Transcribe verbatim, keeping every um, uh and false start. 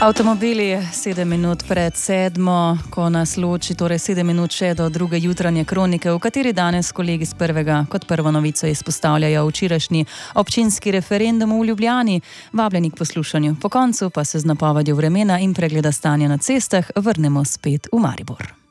Avtomobili sedem minut pred sedmo, ko nas loči, torej sedem minut še do druge jutranje kronike, v kateri danes kolegi z prvega kot prvo novico izpostavljajo včerajšnji občinski referendum v Ljubljani. Vabljeni k poslušanju. Po koncu pa se z napovedjo vremena in pregleda stanja na cestah vrnemo spet v Maribor.